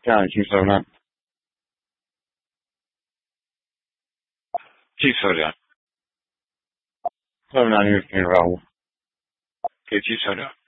这样去收纳，记错了，收纳你听到我，给记错了。